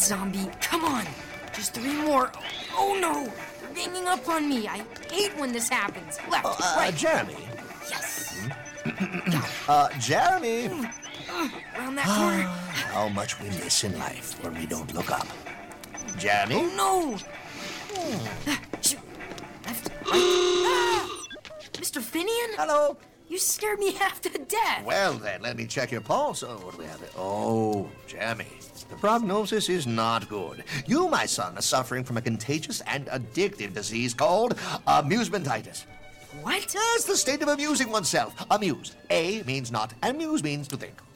zombie. Come on. Just 3 more. Oh, no. They're ganging up on me. I hate when this happens. Left, right. Jeremy. Yes. Jeremy. Around that corner. How much we miss in life when we don't look up. Jeremy? Oh, no. Shoot. Left, right. Mr. Finian? Hello. You scared me half to death. Well, then, let me check your pulse. Oh, what do we have here? Oh, Jeremy. The prognosis is not good. You, my son, are suffering from a contagious and addictive disease called amusementitis. What? That's the state of amusing oneself. Amuse. A means not, and muse means to think.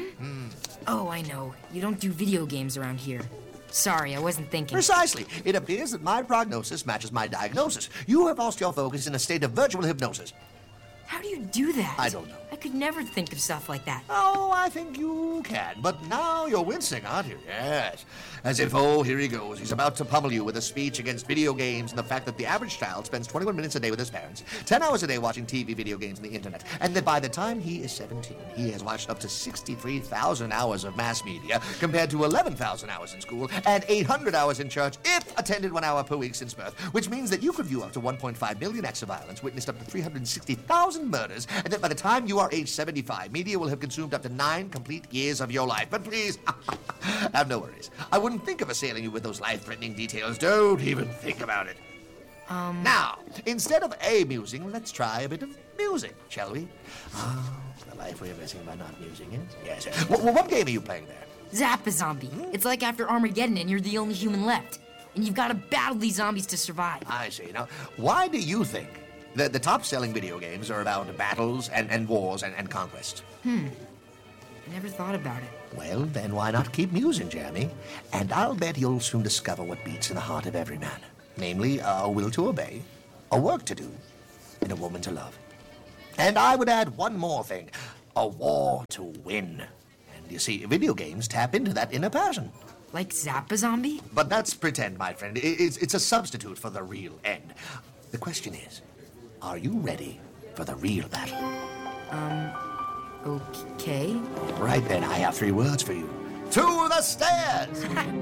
Oh, I know. You don't do video games around here. Sorry, I wasn't thinking. Precisely. It appears that my prognosis matches my diagnosis. You have lost your focus in a state of virtual hypnosis. How do you do that? I don't know. I could never think of stuff like that. Oh, I think you can. But now you're wincing, aren't you? Yes. As if, oh, here he goes. He's about to pummel you with a speech against video games and the fact that the average child spends 21 minutes a day with his parents, 10 hours a day watching TV, video games, and the internet, and that by the time he is 17, he has watched up to 63,000 hours of mass media compared to 11,000 hours in school and 800 hours in church if attended 1 hour per week since birth, which means that you could view up to 1.5 million acts of violence, witnessed up to 360,000 murders, and that by the time you are age 75, media will have consumed up to 9 complete years of your life. But please, have no worries. I wouldn't think of assailing you with those life-threatening details. Don't even think about it. Now, instead of amusing, let's try a bit of music, shall we? Oh, the life we're missing by not musing is. Yes. What game are you playing there? Zappa Zombie. It's like after Armageddon and you're the only human left. And you've got to battle these zombies to survive. I see. Now, why do you think that the top-selling video games are about battles and wars and conquest? I never thought about it. Well, then why not keep musing, Jeremy? And I'll bet you'll soon discover what beats in the heart of every man. Namely, a will to obey, a work to do, and a woman to love. And I would add one more thing, a war to win. And you see, video games tap into that inner passion. Like Zappa Zombie? But that's pretend, my friend. It's a substitute for the real end. The question is, are you ready for the real battle? Okay. Right then, I have 3 words for you. To the stairs!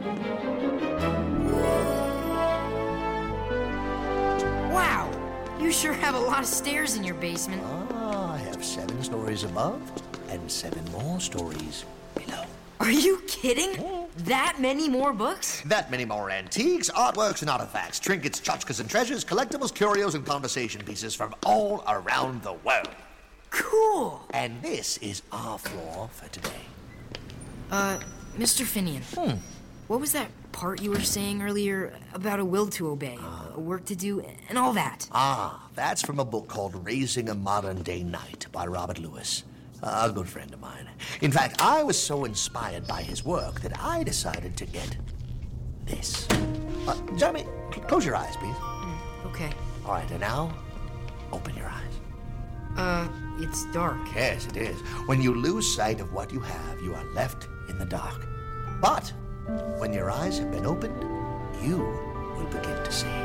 Wow! You sure have a lot of stairs in your basement. I have 7 stories above and 7 more stories below. Are you kidding? That many more books? That many more antiques, artworks, and artifacts, trinkets, tchotchkes, and treasures, collectibles, curios, and conversation pieces from all around the world. Cool! And this is our floor for today. Mr. Finian. What was that part you were saying earlier about a will to obey, a work to do, and all that? That's from a book called Raising a Modern-Day Knight by Robert Lewis, a good friend of mine. In fact, I was so inspired by his work that I decided to get this. Jeremy, close your eyes, please. Okay. All right, and now, open your eyes. It's dark. Yes, it is. When you lose sight of what you have, you are left in the dark. But when your eyes have been opened, you will begin to see.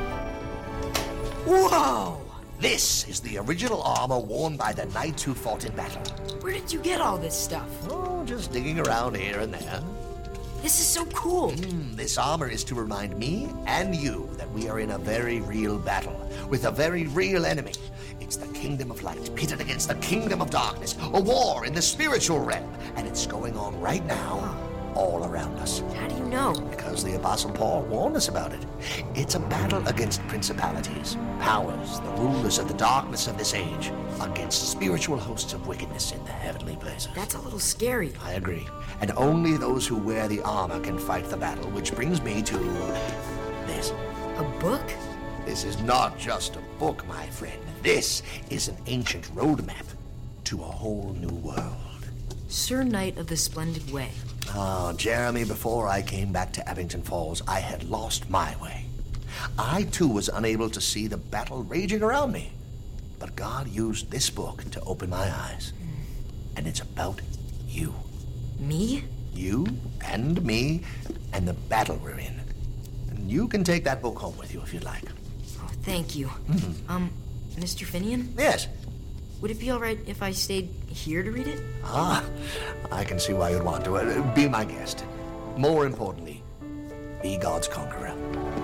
Whoa! This is the original armor worn by the knights who fought in battle. Where did you get all this stuff? Oh, just digging around here and there. This is so cool. This armor is to remind me and you that we are in a very real battle with a very real enemy. It's the kingdom of light pitted against the kingdom of darkness, a war in the spiritual realm, and it's going on right now all around us. How do you know? Because the Apostle Paul warned us about it. It's a battle against principalities, powers, the rulers of the darkness of this age, against spiritual hosts of wickedness in the heavenly places. That's a little scary. I agree. And only those who wear the armor can fight the battle, which brings me to this. A book? This is not just a book, my friend. This is an ancient roadmap to a whole new world. Sir Knight of the Splendid Way. Jeremy, before I came back to Abington Falls, I had lost my way. I, too, was unable to see the battle raging around me. But God used this book to open my eyes. And it's about you. Me? You and me and the battle we're in. And you can take that book home with you if you'd like. Oh, thank you. Mr. Finian? Yes. Would it be all right if I stayed here to read it? I can see why you'd want to. Be my guest. More importantly, Be God's conqueror.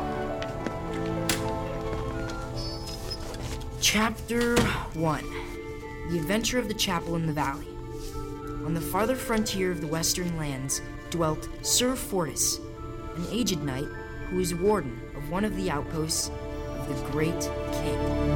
Chapter 1. The Adventure of the Chapel in the Valley. On the farther frontier of the western lands dwelt Sir Fortis, an aged knight who was warden of one of the outposts of the Great King.